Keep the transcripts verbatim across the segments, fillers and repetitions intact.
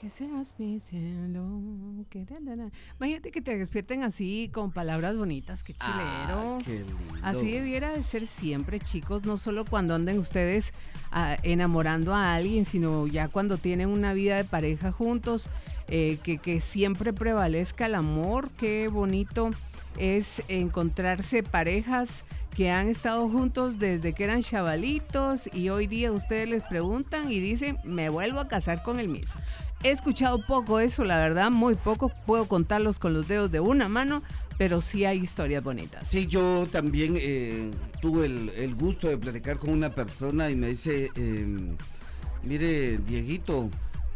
Que seas mi cielo. Que da, da, da. Imagínate que te despierten así con palabras bonitas, qué chilero. Ah, qué lindo. Así debiera de ser siempre, chicos, no solo cuando anden ustedes ah, enamorando a alguien, sino ya cuando tienen una vida de pareja juntos, eh, que, que siempre prevalezca el amor. Qué bonito es encontrarse parejas que han estado juntos desde que eran chavalitos y hoy día ustedes les preguntan y dicen, me vuelvo a casar con el mismo. He escuchado poco eso, la verdad, muy poco, puedo contarlos con los dedos de una mano, pero sí hay historias bonitas. Sí, yo también eh, tuve el, el gusto de platicar con una persona y me dice, eh, mire, Dieguito,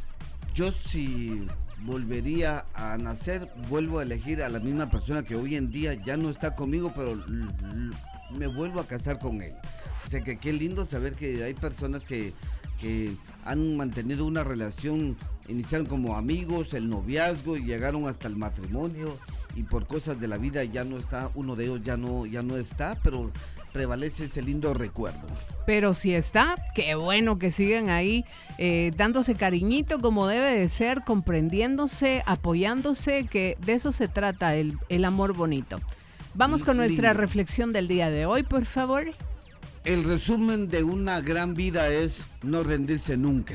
yo si volvería a nacer, vuelvo a elegir a la misma persona que hoy en día ya no está conmigo, pero l- l- me vuelvo a casar con él. O sea que qué lindo saber que hay personas que, que han mantenido una relación, iniciaron como amigos, el noviazgo y llegaron hasta el matrimonio y por cosas de la vida ya no está, uno de ellos ya no, ya no está, pero prevalece ese lindo recuerdo. Pero si está, qué bueno que sigan ahí eh, dándose cariñito como debe de ser, comprendiéndose, apoyándose, que de eso se trata el, el amor bonito. Vamos con nuestra Lindo. reflexión del día de hoy, por favor. El resumen de una gran vida es no rendirse nunca.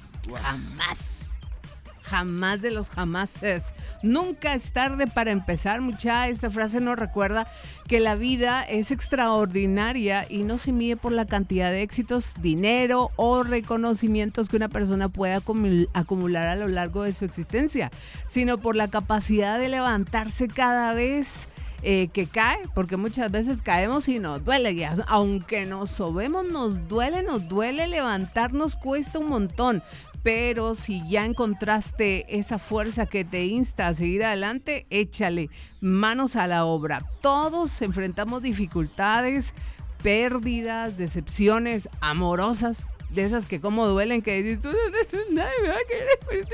Jamás. Jamás de los jamases. Nunca es tarde para empezar, mucha. Esta frase nos recuerda que la vida es extraordinaria y no se mide por la cantidad de éxitos, dinero o reconocimientos que una persona pueda acumular a lo largo de su existencia, sino por la capacidad de levantarse cada vez Eh, que cae, porque muchas veces caemos y nos duele, ya, aunque nos sobemos, nos duele, nos duele levantarnos, cuesta un montón, pero si ya encontraste esa fuerza que te insta a seguir adelante, échale manos a la obra. Todos enfrentamos dificultades, pérdidas, decepciones amorosas, de esas que como duelen, que dices tú, nadie me va a querer.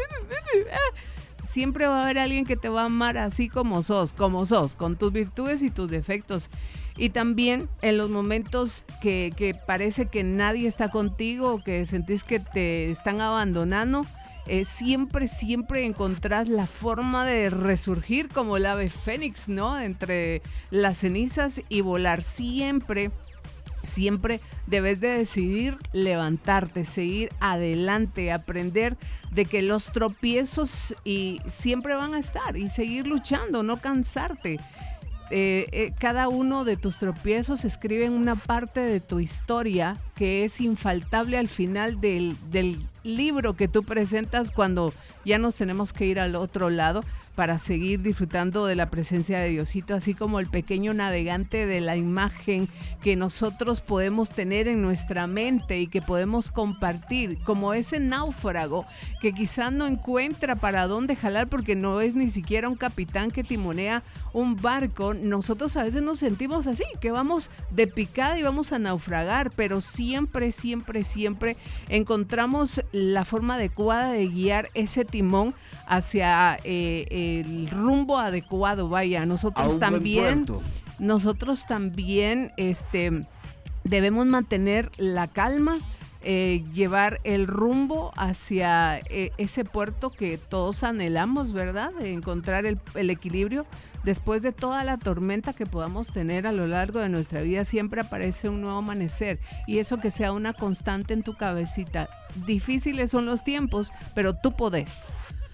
Siempre va a haber alguien que te va a amar así como sos, como sos, con tus virtudes y tus defectos. Y también en los momentos que, que parece que nadie está contigo, que sentís que te están abandonando, eh, siempre, siempre encontrás la forma de resurgir como el ave fénix, ¿no? Entre las cenizas y volar. Siempre Siempre debes de decidir levantarte, seguir adelante, aprender de que los tropiezos y siempre van a estar y seguir luchando, no cansarte. Eh, eh, cada uno de tus tropiezos escribe una parte de tu historia que es infaltable al final del, del libro que tú presentas cuando ya nos tenemos que ir al otro lado para seguir disfrutando de la presencia de Diosito, así como el pequeño navegante de la imagen que nosotros podemos tener en nuestra mente y que podemos compartir, como ese náufrago que quizás no encuentra para dónde jalar porque no es ni siquiera un capitán que timonea un barco. Nosotros a veces nos sentimos así, que vamos de picada y vamos a naufragar, pero siempre, siempre, siempre encontramos la forma adecuada de guiar ese timón hacia eh, el rumbo adecuado. Vaya, nosotros también, nosotros también este, debemos mantener la calma, eh, llevar el rumbo hacia eh, ese puerto que todos anhelamos, ¿verdad? De encontrar el, el equilibrio. Después de toda la tormenta que podamos tener a lo largo de nuestra vida, siempre aparece un nuevo amanecer y eso que sea una constante en tu cabecita. Difíciles son los tiempos, pero tú podés.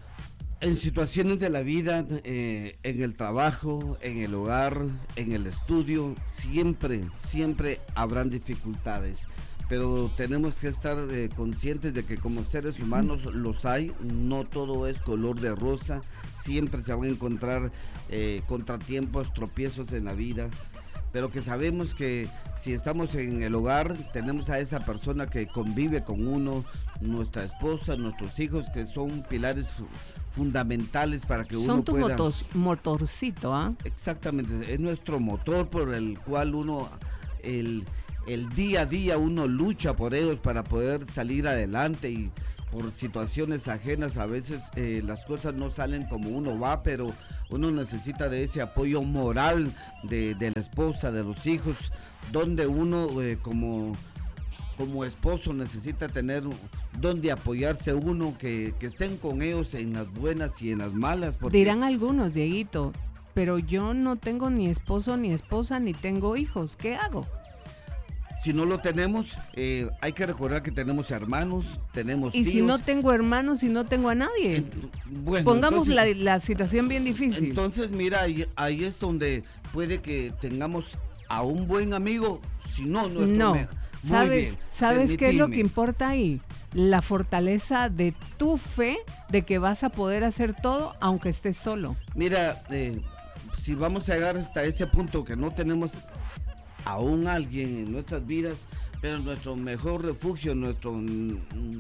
En situaciones de la vida, eh, en el trabajo, en el hogar, en el estudio, siempre, siempre habrán dificultades. Pero tenemos que estar eh, conscientes de que como seres humanos los hay, no todo es color de rosa, siempre se van a encontrar eh, contratiempos, tropiezos en la vida, pero que sabemos que si estamos en el hogar, tenemos a esa persona que convive con uno, nuestra esposa, nuestros hijos, que son pilares fundamentales para que son uno tu pueda... Son tu motorcito, ¿ah? ¿eh? Exactamente, es nuestro motor por el cual uno... el El día a día uno lucha por ellos para poder salir adelante y por situaciones ajenas a veces eh, las cosas no salen como uno va, pero uno necesita de ese apoyo moral de, de la esposa, de los hijos, donde uno eh, como como esposo necesita tener donde apoyarse uno, que, que estén con ellos en las buenas y en las malas. Porque... Dirán algunos, Dieguito, pero yo no tengo ni esposo ni esposa, ni tengo hijos, ¿qué hago? Si no lo tenemos, eh, hay que recordar que tenemos hermanos, tenemos y tíos. Y si no tengo hermanos y no tengo a nadie. En, bueno, Pongamos entonces, la, la situación bien difícil. Entonces, mira, ahí, ahí es donde puede que tengamos a un buen amigo, si no nuestro... No, me- ¿sabes, bien, ¿sabes qué es lo permitime. que importa ahí? La fortaleza de tu fe de que vas a poder hacer todo aunque estés solo. Mira, eh, si vamos a llegar hasta ese punto que no tenemos aún alguien en nuestras vidas, pero nuestro mejor refugio, nuestro mm,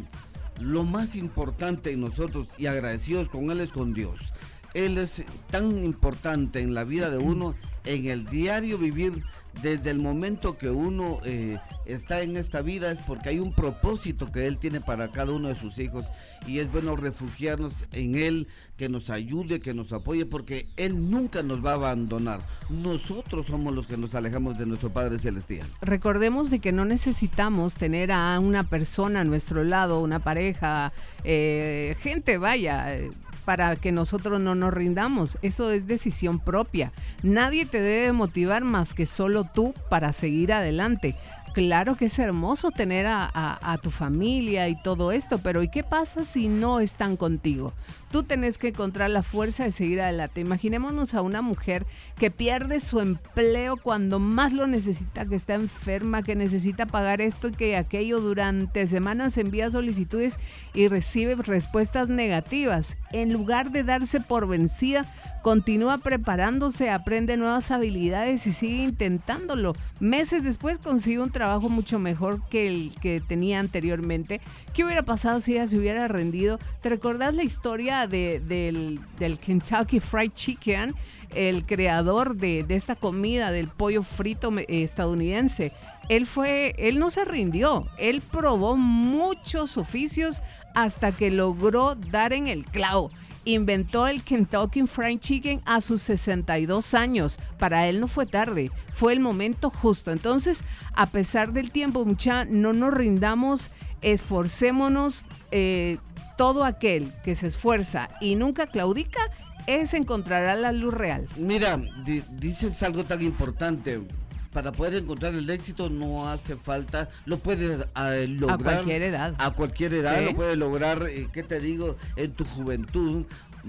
lo más importante en nosotros y agradecidos con Él es con Dios. Él es tan importante en la vida de uno, en el diario vivir, desde el momento que uno eh, está en esta vida, es porque hay un propósito que Él tiene para cada uno de sus hijos, y es bueno refugiarnos en Él, que nos ayude, que nos apoye, porque Él nunca nos va a abandonar. Nosotros somos los que nos alejamos de nuestro Padre Celestial. Recordemos de que no necesitamos tener a una persona a nuestro lado, una pareja, eh, gente, vaya, eh, para que nosotros no nos rindamos. Eso es decisión propia. Nadie te debe motivar más que solo tú para seguir adelante. Claro que es hermoso tener a, a, a tu familia y todo esto, pero ¿y qué pasa si no están contigo? Tú tenés que encontrar la fuerza de seguir adelante. Imaginémonos a una mujer que pierde su empleo cuando más lo necesita, que está enferma, que necesita pagar esto y que aquello. Durante semanas envía solicitudes y recibe respuestas negativas. En lugar de darse por vencida, continúa preparándose, aprende nuevas habilidades y sigue intentándolo. Meses después consigue un trabajo mucho mejor que el que tenía anteriormente. ¿Qué hubiera pasado si ella se hubiera rendido? ¿Te recordás la historia de, del, del Kentucky Fried Chicken? El creador de, de esta comida, del pollo frito eh, estadounidense. Él fue, él no se rindió. Él probó muchos oficios hasta que logró dar en el clavo. Inventó el Kentucky Fried Chicken a sus sesenta y dos años. Para él no fue tarde, fue el momento justo. Entonces, a pesar del tiempo, mucha, no nos rindamos, esforcémonos. Eh, todo aquel que se esfuerza y nunca claudica, ese encontrará la luz real. Mira, di- dices algo tan importante. Para poder encontrar el éxito no hace falta, lo puedes eh, lograr a cualquier edad. A cualquier edad, ¿Sí? Lo puedes lograr, eh, ¿qué te digo? En tu juventud,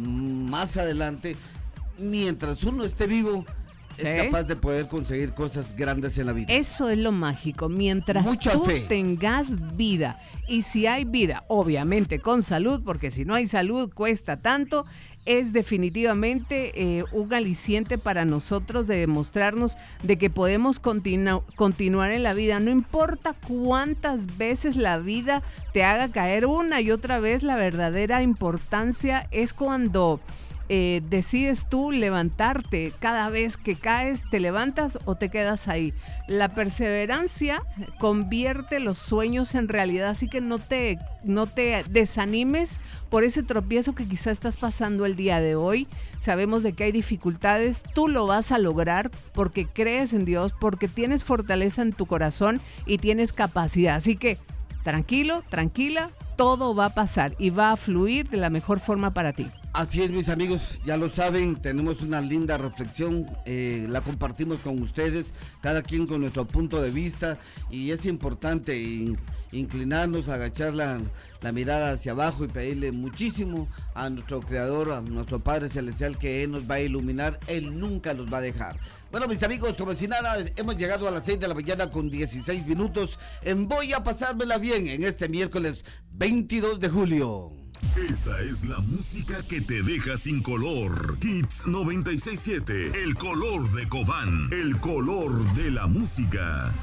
más adelante, mientras uno esté vivo, es ¿Sí? capaz de poder conseguir cosas grandes en la vida. Eso es lo mágico, mientras Mucha tú fe. tengas vida, y si hay vida, obviamente con salud, porque si no hay salud cuesta tanto. Es definitivamente eh, un aliciente para nosotros de demostrarnos de que podemos continu- continuar en la vida. No importa cuántas veces la vida te haga caer una y otra vez, la verdadera importancia es cuando eh, decides tú levantarte. Cada vez que caes, te levantas o te quedas ahí. La perseverancia convierte los sueños en realidad, así que no te, no te desanimes por ese tropiezo que quizás estás pasando el día de hoy. Sabemos de que hay dificultades, tú lo vas a lograr porque crees en Dios, porque tienes fortaleza en tu corazón y tienes capacidad. Así que tranquilo, tranquila, todo va a pasar y va a fluir de la mejor forma para ti. Así es, mis amigos, ya lo saben, tenemos una linda reflexión, eh, la compartimos con ustedes, cada quien con nuestro punto de vista, y es importante in, inclinarnos, agachar la, la mirada hacia abajo y pedirle muchísimo a nuestro Creador, a nuestro Padre Celestial, que Él nos va a iluminar, Él nunca nos va a dejar. Bueno, mis amigos, como si nada, hemos llegado a las seis de la mañana con dieciséis minutos en Voy a Pasármela Bien en este miércoles veintidós de julio. Esta es la música que te deja sin color. Hits noventa y seis siete, el color de Cobán, el color de la música.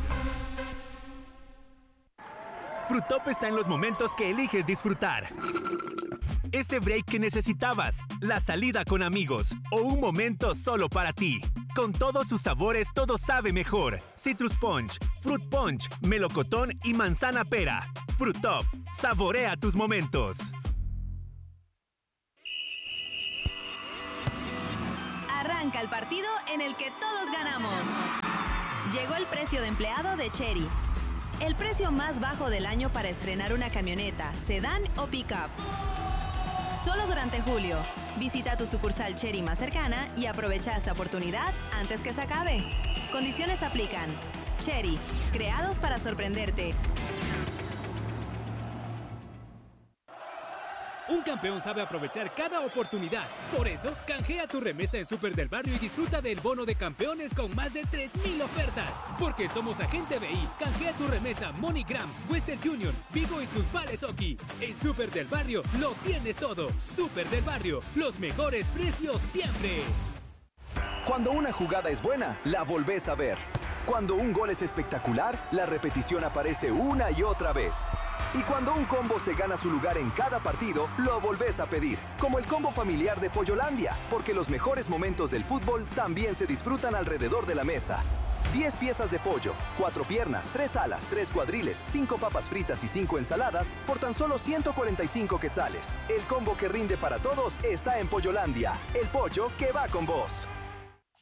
Frutop está en los momentos que eliges disfrutar. Ese break que necesitabas, la salida con amigos o un momento solo para ti. Con todos sus sabores, todo sabe mejor. Citrus Punch, Fruit Punch, Melocotón y Manzana Pera. Frutop, saborea tus momentos. Arranca el partido en el que todos ganamos. Llegó el precio de empleado de Chery. el precio más bajo del año para estrenar una camioneta, sedán o pick-up. Solo durante julio. Visita tu sucursal Chery más cercana y aprovecha esta oportunidad antes que se acabe. Condiciones aplican. Chery, creados para sorprenderte. Un campeón sabe aprovechar cada oportunidad. Por eso, canjea tu remesa en Super del Barrio y disfruta del bono de campeones con más de tres mil ofertas. Porque somos Agente B I. Canjea tu remesa MoneyGram, Western Junior, Vigo y tus vales Oki. En Super del Barrio lo tienes todo. Super del Barrio, los mejores precios siempre. Cuando una jugada es buena, la volvés a ver. Cuando un gol es espectacular, la repetición aparece una y otra vez. Y cuando un combo se gana su lugar en cada partido, lo volvés a pedir. Como el combo familiar de Pollolandia, porque los mejores momentos del fútbol también se disfrutan alrededor de la mesa. diez piezas de pollo, cuatro piernas, tres alas, tres cuadriles, cinco papas fritas y cinco ensaladas por tan solo ciento cuarenta y cinco quetzales. El combo que rinde para todos está en Pollolandia, el pollo que va con vos.